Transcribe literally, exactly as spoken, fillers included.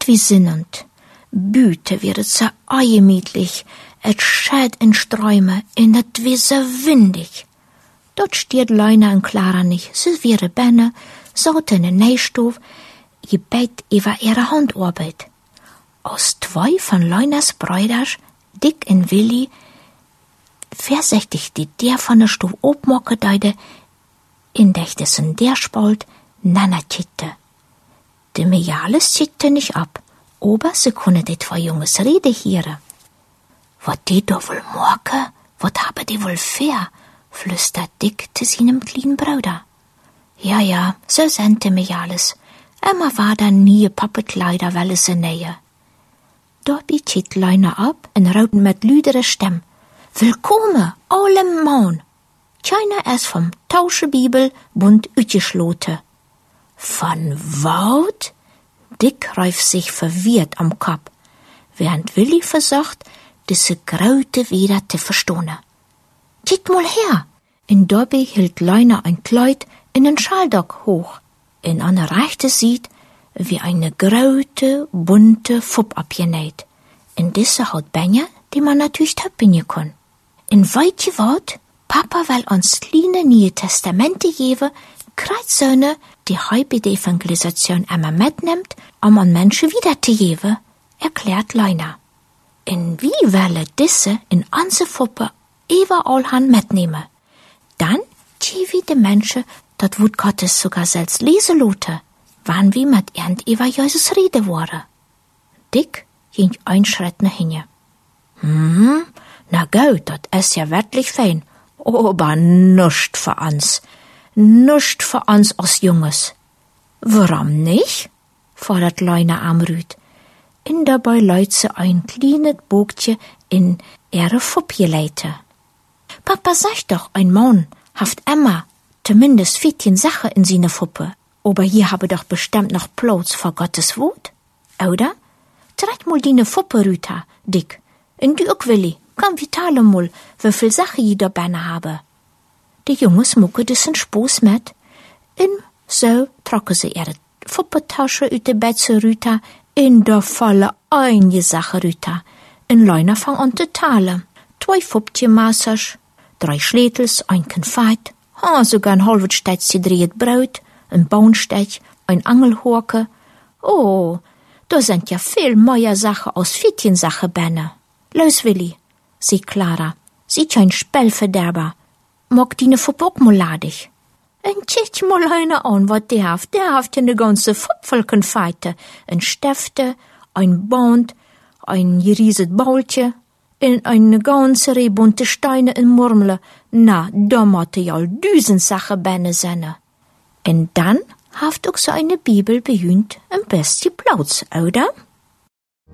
et wie sinnend. Büte wird et so eingemütlich, et schät in Sträume, in et wie so windig. Dort stiert Leuna und Clara nicht, sie wäre benne, saute in den Nähstoff, gebet über ihre Handarbeit. Aus zwei von Leunas Brüders, Dick und Willi, vorsichtig die der von der Stoff obmocke deide, in dächtesen der spalt, nana titte. De Mejales titte nicht ab, aber sie kunne die zwei Junges Rede hören. Wat die da wohl morke, wat habe die wohl fair, flüstert Dick zu seinem kleinen Bruder. Ja, ja, so sente Mejales. Emma war da nie Pappekleider, weil sie nähe. Da bietet Leuna ab und rauten mit lüdere Stimm. Willkommen, allem Mann. Keiner erst vom Tauschebibel bunt ütgeschlote. Von Wout? Dick reif sich verwirrt am Kopf, während Willi versucht, diese Graute wieder zu verstohnen. Geht mal her! In Dobby hielt Leuna ein Kleid in den Schaldock hoch. In einer Rechte sieht, wie eine graute, bunte Fupp abgenäht. In diese hat Benja, die man natürlich töpfen kann. In weitje Wort, Papa will uns kleine Neue Testamente geben, Kreuzsöhne, die heute die Evangelisation einmal mitnimmt, um an Menschen wiederzugeben, erklärt Leuna. In wie welle diese in unsere Fuppe überall han mitnehmen. Dann gebe die Menschen, dat Wort Gottes sogar selbst lesen lote, wann wie mit irgend über Jesus rede wurde. Dick ging ein Schritt nach hinten. Hm, na gut, dat ist ja wirklich fein, aber nuscht für uns. Nuscht für uns als Junges. Warum nicht? fordert Leuna Amrüd. In dabei leut sie ein kleines Bogtje in ihre Fuppje leite. Papa sagt doch, ein Mann haft Emma zumindest vierzehn Sachen in seine Fuppe, aber hier habe doch bestimmt noch Platz vor Gottes Wort, oder? Trag mal deine Fuppe, Rüta, Dick. Und du auch, Willi, komm, wir teilen mal, wie viel Sachen jeder Beine habe. Die Jungs mucken diesen Spaß mit, und so trocken sie ihre Fuppetasche uit de Bett zu Rüta, in der Falle eine Sache, Rüta. In Leuna fang an zu teilen. Zwei Fupptje Massers, drei Schlätels, ein Konfeit, ha, sogar ein halbes Stück zedreht Brot, ein Baunstech, ein Angelhorke. Oh, da sind ja viel mehr Sachen aus vierzehn Sachen benne. Los, Willi, sieht Clara, sieht ja ein Spellverderber. Mag die ne Fuppe auch mal ladig. Und tschich mal einer an, wat der haft. Der haft ja ne ganze Fupp voll Konfeite. Ein Stifte, ein Band, ein gerieset Baultje, in eine ganze Reh bunte Steine in Murmle. Na, da matte ja all düsen Sache benne senne. Und dann haft auch so eine Bibel behühnt ein besti Plauz, oder?